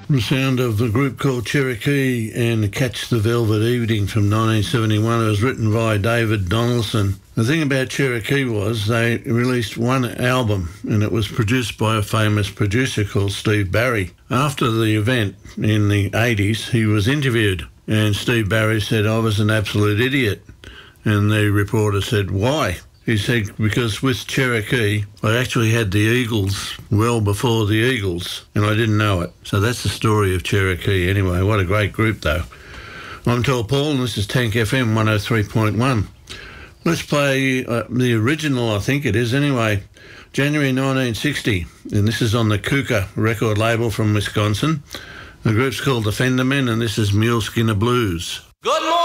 The sound of a group called Cherokee and Catch the Velvet Evening from 1971. It was written by David Donaldson. The thing about Cherokee was they released one album and it was produced by a famous producer called Steve Barry. After the event in the 80s, he was interviewed and Steve Barry said, "I was an absolute idiot." And the reporter said, "Why?" He said, "Because with Cherokee, I actually had the Eagles well before the Eagles, and I didn't know it." So that's the story of Cherokee anyway. What a great group, though. I'm Tall Paul, and this is Tank FM 103.1. Let's play the original, I think it is anyway, January 1960, and this is on the Kuka record label from Wisconsin. The group's called the Fendermen, and this is Mule Skinner Blues. Good morning.